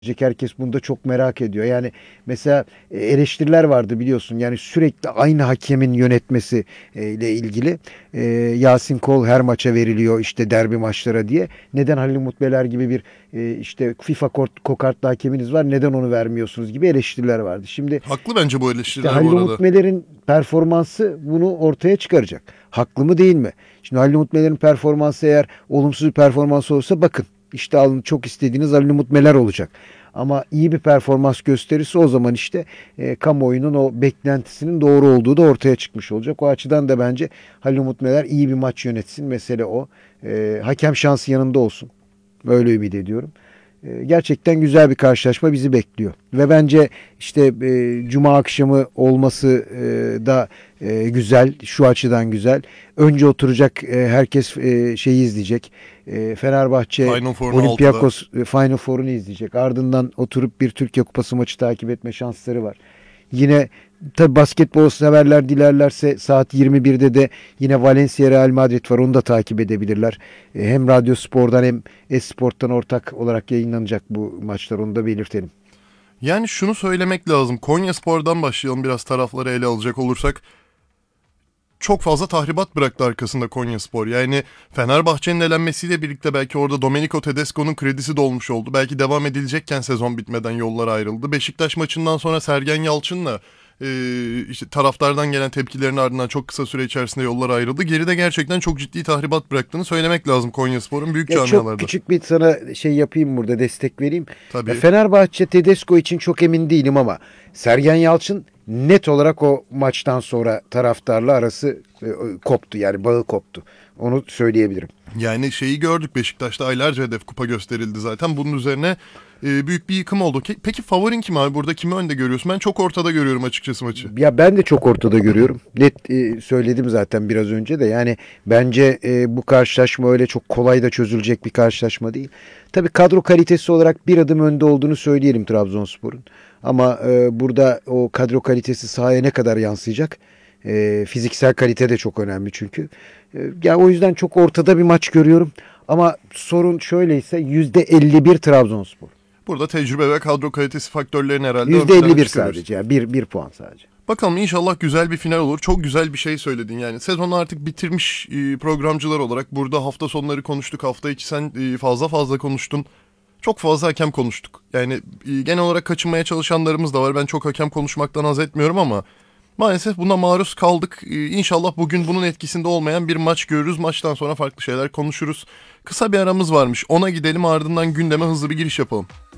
Herkes bunu da çok merak ediyor. Yani mesela eleştiriler vardı biliyorsun. Yani sürekli aynı hakemin yönetmesi ile ilgili. Yasin Kol her maça veriliyor işte derbi maçlara diye. Neden Halil Umut Meler gibi bir işte FIFA kokartlı hakeminiz var? Neden onu vermiyorsunuz gibi eleştiriler vardı. Şimdi Haklı bence bu işte eleştiriler bu Halil Umut arada. Meler'in performansı bunu ortaya çıkaracak. Haklı mı değil mi? Şimdi Halil Umut Meler'in performansı eğer olumsuz bir performans olursa bakın işte alın çok istediğiniz Halil Umut Meler olacak. Ama iyi bir performans gösterirse o zaman işte kamuoyunun o beklentisinin doğru olduğu da ortaya çıkmış olacak. O açıdan da bence Halil Umut Meler iyi bir maç yönetsin. Mesele o. Hakem şansı yanında olsun. Böyle ümit ediyorum. Gerçekten güzel bir karşılaşma bizi bekliyor. Ve bence işte Cuma akşamı olması da güzel. Şu açıdan güzel. Önce oturacak herkes şeyi izleyecek. Fenerbahçe Final Four'un 6'da. Olympiakos Final Four'unu izleyecek. Ardından oturup bir Türkiye Kupası maçı takip etme şansları var. Yine tabi basketbol severler dilerlerse saat 21'de de yine Valencia Real Madrid var. Onu da takip edebilirler. Hem Radyo Spor'dan hem Esport'tan ortak olarak yayınlanacak bu maçlar. Onu da belirtelim. Yani şunu söylemek lazım. Konyaspor'dan başlayalım, biraz tarafları ele alacak olursak. Çok fazla tahribat bıraktı arkasında Konyaspor. Yani Fenerbahçe'nin elenmesiyle birlikte belki orada Domenico Tedesco'nun kredisi dolmuş oldu. Belki devam edilecekken sezon bitmeden yollar ayrıldı. Beşiktaş maçından sonra Sergen Yalçın'la işte taraftardan gelen tepkilerin ardından çok kısa süre içerisinde yollar ayrıldı. Geride gerçekten çok ciddi tahribat bıraktığını söylemek lazım Konyaspor'un büyük Ya çok camialarda. küçük bir sana şey yapayım burada destek vereyim. Ya Tabii. Fenerbahçe Tedesco için çok emin değilim ama Sergen Yalçın net olarak o maçtan sonra taraftarla arası koptu yani bağı koptu. Onu söyleyebilirim. Yani şeyi gördük, Beşiktaş'ta aylarca hedef kupa gösterildi zaten. Bunun üzerine büyük bir yıkım oldu. Peki favorin kim abi? Burada kimi önde görüyorsun? Ben çok ortada görüyorum açıkçası maçı. Ya ben de çok ortada görüyorum. Net söyledim zaten biraz önce de. Yani bence bu karşılaşma öyle çok kolay da çözülecek bir karşılaşma değil. Tabii kadro kalitesi olarak bir adım önde olduğunu söyleyelim Trabzonspor'un. Ama burada o kadro kalitesi sahaya ne kadar yansıyacak? Fiziksel kalite de çok önemli çünkü. Yani o yüzden çok ortada bir maç görüyorum. Ama sorun şöyleyse %51 Trabzonspor. Burada tecrübe ve kadro kalitesi faktörlerini herhalde ön plana %51 çıkarıyoruz. sadece. Yani bir puan sadece. Bakalım, inşallah güzel bir final olur. Çok güzel bir şey söyledin yani. Sezonu artık bitirmiş programcılar olarak burada hafta sonları konuştuk. Hafta içi sen fazla konuştun. Çok fazla hakem konuştuk. Yani genel olarak kaçınmaya çalışanlarımız da var. Ben çok hakem konuşmaktan haz etmiyorum ama maalesef buna maruz kaldık. İnşallah bugün bunun etkisinde olmayan bir maç görürüz. Maçtan sonra farklı şeyler konuşuruz. Kısa bir aramız varmış. Ona gidelim, ardından gündeme hızlı bir giriş yapalım.